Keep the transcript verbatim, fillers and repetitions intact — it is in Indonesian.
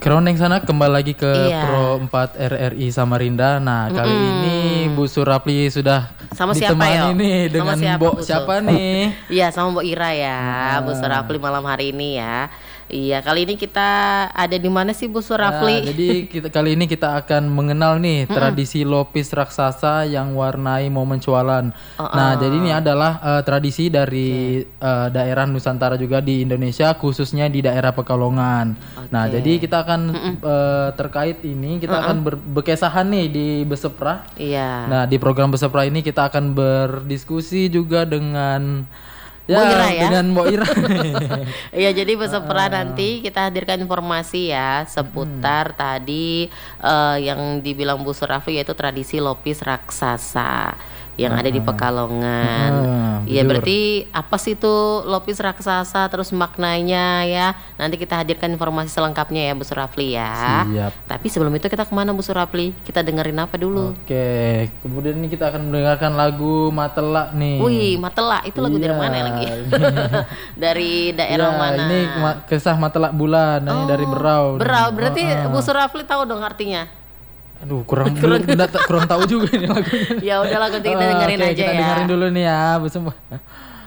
Kerondeng sana kembali lagi ke Iya. Pro empat R R I Samarinda. Nah, kali ini Bu Surapli sudah Sama siapa ditemani yo? nih Sama dengan siapa, Mbok Bu Sur? siapa nih? Iya, sama Mbok Ira ya, Nah, Bu Surafli malam hari ini ya. Iya, kali ini kita ada di mana sih Bu nah, Surafli? jadi kita kali ini kita akan mengenal nih tradisi lopis raksasa yang warnai momen cualan. Nah, jadi ini adalah eh, tradisi dari eh, daerah Nusantara juga di Indonesia, khususnya di daerah Pekalongan. Nah, jadi kita akan eh, terkait ini kita akan ber- berkesahan nih di Besepra. Iya. Nah, di program Besepra ini kita akan berdiskusi juga dengan ya, Mbok Ira ya? dengan Mbok Ira. Iya, jadi Besepra nanti kita hadirkan informasi ya seputar tadi eh, yang dibilang Bu Surafli yaitu tradisi lopis raksasa yang ada di Pekalongan. Ah, Iya, jujur. berarti apa sih itu lopis raksasa, terus maknanya ya. Nanti kita hadirkan informasi selengkapnya ya Bu Surafli ya. Siap. Tapi sebelum itu kita kemana Bu Surafli? Kita dengerin apa dulu? Oke, kemudian ini kita akan mendengarkan lagu Matela nih. Wih, Matela itu lagu dari Iya. mana lagi? Dari daerah Ya, mana? ini ma- kisah Matela Bulan, ini dari Berau. nih. Berau, berarti Oh, oh. Bu Surafli tahu dong artinya. Aduh, kurang kurang, kurang tahu juga ini lagunya. Ya udahlah, nanti kita Oh, dengerin oke, aja kita ya. dengerin dulu nih ya, Bu Semua.